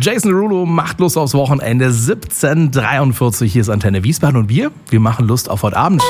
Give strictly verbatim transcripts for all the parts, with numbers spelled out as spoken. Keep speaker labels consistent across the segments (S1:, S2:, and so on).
S1: Jason Derulo macht Lust aufs Wochenende. siebzehn Uhr dreiundvierzig, hier ist Antenne Wiesbaden und wir, wir machen Lust auf heute Abend.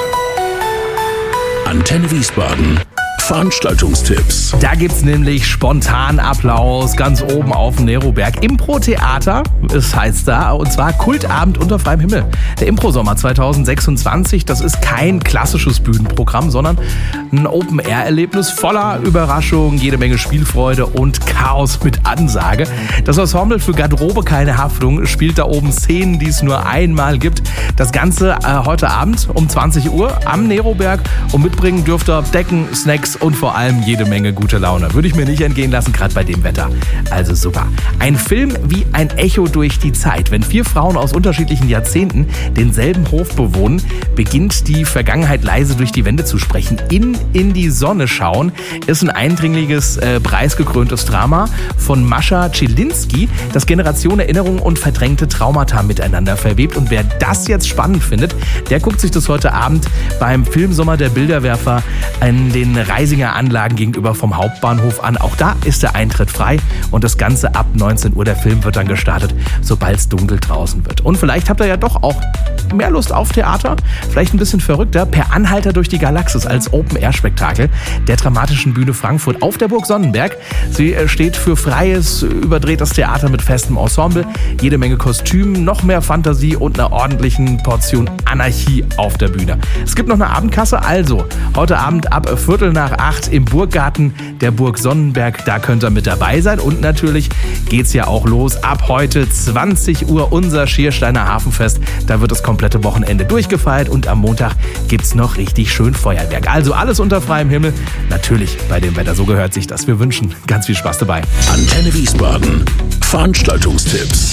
S2: Antenne Wiesbaden. Veranstaltungstipps.
S1: Da gibt's nämlich spontan Applaus ganz oben auf dem Neroberg. Impro-Theater, es heißt da, und zwar Kultabend unter freiem Himmel. Der Impro-Sommer zwanzig sechsundzwanzig, das ist kein klassisches Bühnenprogramm, sondern ein Open-Air-Erlebnis voller Überraschungen, jede Menge Spielfreude und Chaos mit Ansage. Das Ensemble für Garderobe keine Haftung spielt da oben Szenen, die es nur einmal gibt. Das Ganze äh, heute Abend um zwanzig Uhr am Neroberg, und mitbringen dürft ihr Decken, Snacks und vor allem jede Menge gute Laune. Würde ich mir nicht entgehen lassen, gerade bei dem Wetter. Also super. Ein Film wie ein Echo durch die Zeit. Wenn vier Frauen aus unterschiedlichen Jahrzehnten denselben Hof bewohnen, beginnt die Vergangenheit leise durch die Wände zu sprechen. In, in die Sonne schauen ist ein eindringliches, äh, preisgekröntes Drama von Mascha Zielinski, das Generation Erinnerungen und verdrängte Traumata miteinander verwebt. Und wer das jetzt spannend findet, der guckt sich das heute Abend beim Filmsommer der Bilderwerfer an den Reisinger Anlagen gegenüber vom Hauptbahnhof an. Auch da ist der Eintritt frei und das Ganze ab neunzehn Uhr. Der Film wird dann gestartet, sobald es dunkel draußen wird. Und vielleicht habt ihr ja doch auch mehr Lust auf Theater, vielleicht ein bisschen verrückter. Per Anhalter durch die Galaxis als Open-Air-Spektakel der dramatischen Bühne Frankfurt auf der Burg Sonnenberg. Sie steht für freies, überdrehtes Theater mit festem Ensemble, jede Menge Kostümen, noch mehr Fantasie und einer ordentlichen Portion Anarchie auf der Bühne. Es gibt noch eine Abendkasse, also heute Abend ab Viertel nach acht im Burggarten der Burg Sonnenberg. Da könnt ihr mit dabei sein. Und natürlich geht's ja auch los. Ab heute zwanzig Uhr unser Schiersteiner Hafenfest. Da wird das komplette Wochenende durchgefeiert und am Montag gibt's noch richtig schön Feuerwerk. Also alles unter freiem Himmel. Natürlich bei dem Wetter. So gehört sich das. Wir wünschen ganz viel Spaß dabei.
S2: Antenne Wiesbaden. Veranstaltungstipps.